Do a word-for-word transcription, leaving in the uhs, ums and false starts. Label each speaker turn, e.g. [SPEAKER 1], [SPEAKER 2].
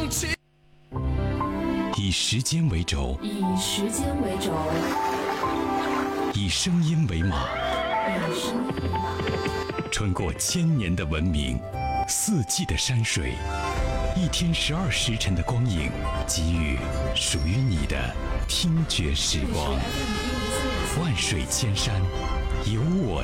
[SPEAKER 1] 以时间为轴，
[SPEAKER 2] 以时间为轴，
[SPEAKER 1] 以声音为马，
[SPEAKER 2] 以声音为马，
[SPEAKER 1] 穿过千年的文明，四季的山水，一天十二时辰的光影，给予属于你的听觉时光。万水千山，有我